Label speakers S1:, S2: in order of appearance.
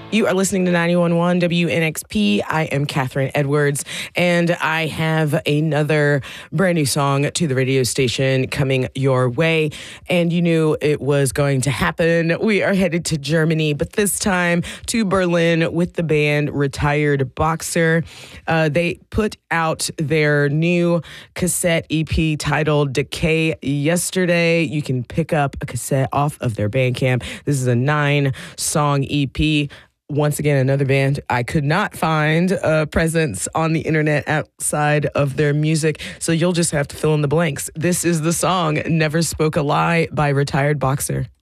S1: You are listening to 91.1 WNXP. I am Catherine Edwards, and I have another brand new song to the radio station coming your way. And you knew it was going to happen. We are headed to Germany, but this time to Berlin with the band Retired Boxer. They put out their new cassette EP titled Decay yesterday. You can pick up a cassette off of their Bandcamp. This is a 9-song EP. Once again, another band I could not find a presence on the internet outside of their music, so you'll just have to fill in the blanks. This is the song Never Spoke a Lie by Retired Boxer.